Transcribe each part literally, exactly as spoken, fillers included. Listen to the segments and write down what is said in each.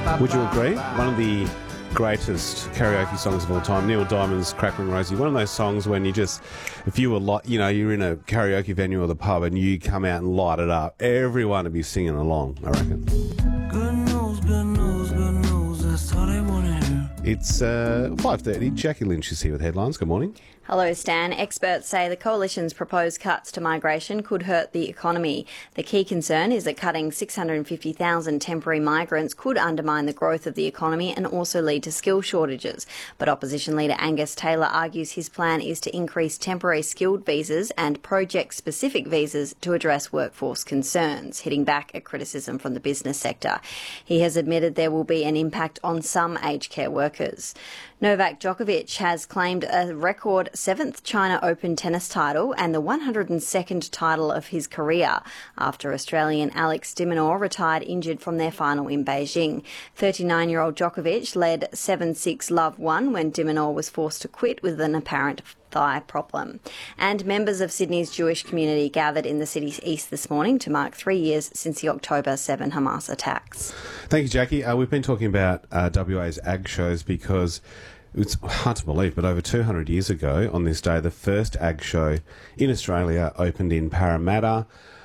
Would you agree? One of the greatest karaoke songs of all time, Neil Diamond's Crackling Rosie. One of those songs when you just, if you were like, you know, you're in a karaoke venue or the pub and you come out and light it up, everyone would be singing along, I reckon. Good news, good news, good news, that's all they want to hear. It's uh, five thirty. Jackie Lynch is here with headlines. Good morning. Hello, Stan. Experts say the Coalition's proposed cuts to migration could hurt the economy. The key concern is that cutting six hundred fifty thousand temporary migrants could undermine the growth of the economy and also lead to skill shortages. But opposition leader Angus Taylor argues his plan is to increase temporary skilled visas and project-specific visas to address workforce concerns, hitting back at criticism from the business sector. He has admitted there will be an impact on some aged care workers. Novak Djokovic has claimed a record seventh China Open tennis title and the one hundred second title of his career after Australian Alex de Minaur retired injured from their final in Beijing. thirty-nine-year-old Djokovic led seven six love one when de Minaur was forced to quit with an apparent thigh problem. And members of Sydney's Jewish community gathered in the city's east this morning to mark three years since the October seventh Hamas attacks. Thank you, Jackie. Uh, we've been talking about uh, W A's ag shows because it's hard to believe, but over two hundred years ago on this day, the first ag show in Australia opened in Parramatta.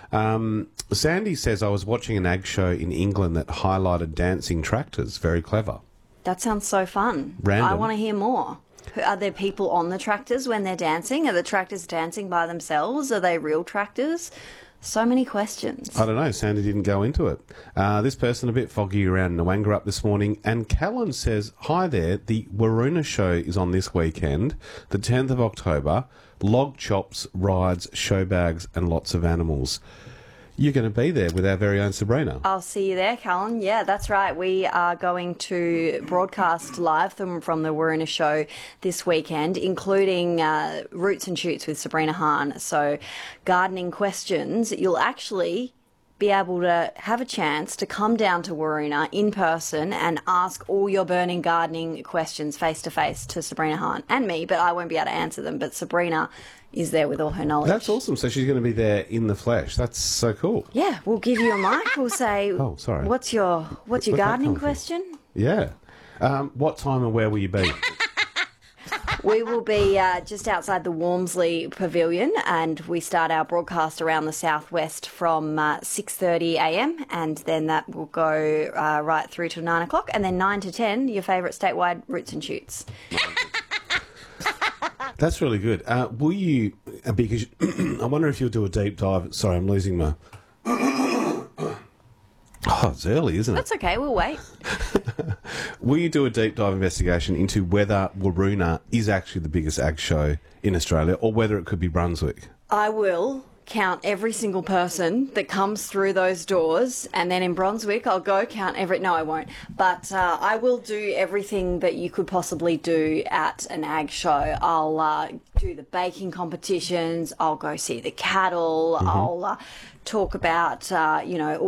Um, Sandy says, I was watching an ag show in England that highlighted dancing tractors. Very clever. That sounds so fun. Random. I want to hear more. Are there people on the tractors when they're dancing? Are the tractors dancing by themselves? Are they real tractors? So many questions. I don't know. Sandy didn't go into it. Uh, this person a bit foggy around Nwangurup this morning. And Callan says, hi there, the Waroona show is on this weekend, the tenth of October. Log chops, rides, show bags and lots of animals. You're going to be there with our very own Sabrina. I'll see you there, Callan. Yeah, that's right. We are going to broadcast live from, from the Waroona show this weekend, including uh, Roots and Shoots with Sabrina Hahn. So gardening questions, you'll actually be able to have a chance to come down to Waroona in person and ask all your burning gardening questions face-to-face to Sabrina Hahn and me, but I won't be able to answer them. But Sabrina is there with all her knowledge. That's awesome. So she's going to be there in the flesh. That's so cool. Yeah, we'll give you a mic. We'll say, oh, sorry. What's your what's your Where'd that gardening come from? question? Yeah. Um, what time and where will you be? We will be uh, just outside the Walmsley Pavilion, and we start our broadcast around the southwest from uh, six thirty a m, and then that will go uh, right through to nine o'clock, and then nine to ten, your favourite statewide Roots and Shoots. That's really good. Uh, will you, uh, because I wonder if you'll do a deep dive. Sorry, I'm losing my... Oh, it's early, isn't it? That's okay, we'll wait. Will you do a deep dive investigation into whether Waroona is actually the biggest ag show in Australia or whether it could be Brunswick? I will count every single person that comes through those doors, and then in Brunswick I'll go count every... No, I won't. But uh, I will do everything that you could possibly do at an ag show. I'll uh, do the baking competitions, I'll go see the cattle, mm-hmm. I'll uh, talk about, uh, you know...